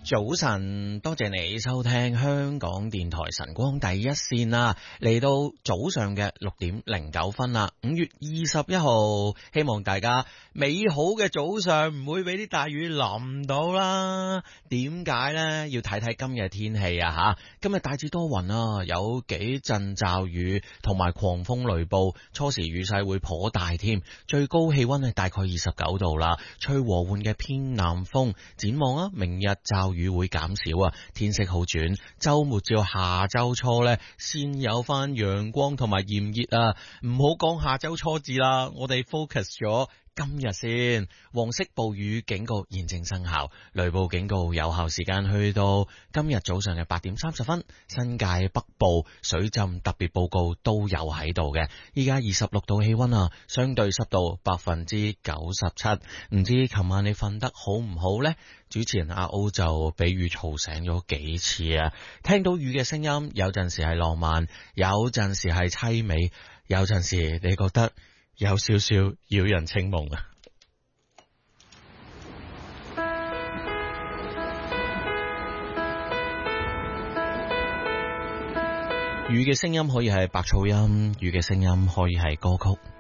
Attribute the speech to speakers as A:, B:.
A: 早晨，多謝你收聽香港電台晨光第一線啦，嚟到早上嘅6:09啦，5月21號，希望大家美好嘅早上唔會俾啲大雨淋到啦。點解呢？要睇睇今日天氣啊吓，今日大致多雲啊，有幾陣驟雨同埋狂風雷暴，初時雨勢會頗大添，最高氣溫係大概29度啦，吹和緩嘅偏南風。展望啊，明日驟雨會減少啊，天色好轉，周末至到下周初呢，先有翻陽光同埋炎熱啊，唔好講下周初至啦，我哋 focus 咗今日先。黃色暴雨警告現正生效，雷暴警告有效時間去到今日早上嘅8:30分，新界北部水浸特別報告都有喺度嘅。依家26度氣溫啊，相對濕度97%。唔知琴晚你瞓得好唔好呢？主持人阿 O 就俾雨嘈醒咗幾次啊！聽到雨嘅聲音，有陣時係浪漫，有陣時係凄美，有陣時你覺得有少少擾人清夢啊！雨嘅聲音可以係白噪音，雨嘅聲音可以係歌曲。